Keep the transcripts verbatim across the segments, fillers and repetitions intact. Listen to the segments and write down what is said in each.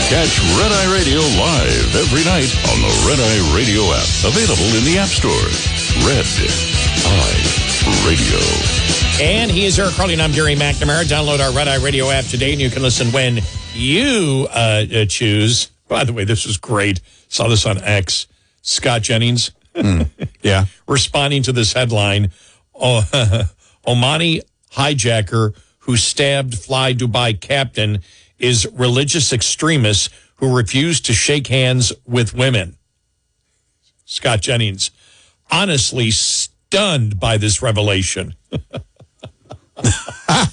Catch Red Eye Radio live every night on the Red Eye Radio app. Available in the App Store. Red Eye Radio. And he is Eric Carly, and I'm Gary McNamara. Download our Red Eye Radio app today, and you can listen when you uh, uh, choose. By the way, this was great. Saw this on X. Scott Jennings. Mm, yeah. Responding to this headline, oh, Omani hijacker who stabbed Fly Dubai captain is religious extremist who refused to shake hands with women. Scott Jennings, honestly stunned by this revelation. Oh,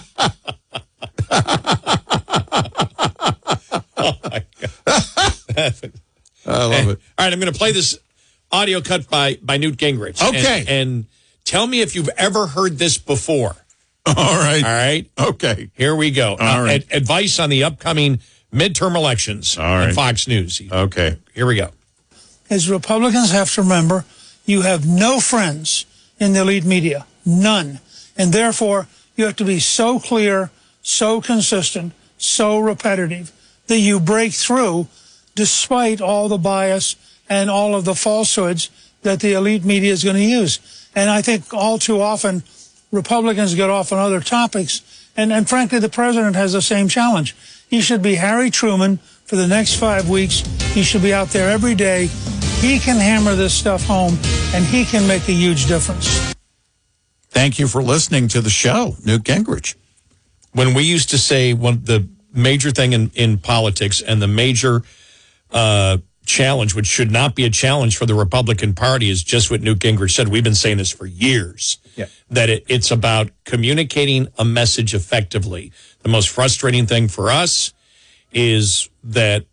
my God. I love it. All right, I'm going to play this audio cut by, by Newt Gingrich. Okay. And, and tell me if you've ever heard this before. All right. All right. Okay. Here we go. All uh, right. ad- advice on the upcoming midterm elections All right. on Fox News. Okay. Here we go. As Republicans have to remember, you have no friends in the elite media. None. And therefore, you have to be so clear, so consistent, so repetitive that you break through despite all the bias and all of the falsehoods that the elite media is going to use. And I think all too often, Republicans get off on other topics, and, and frankly, the president has the same challenge. He should be Harry Truman for the next five weeks. He should be out there every day. He can hammer this stuff home, and he can make a huge difference. Thank you for listening to the show, Newt Gingrich. When we used to say one the major thing in, in politics and the major uh, challenge, which should not be a challenge for the Republican Party, is just what Newt Gingrich said. We've been saying this for years, yeah. that it, it's about communicating a message effectively. The most frustrating thing for us is that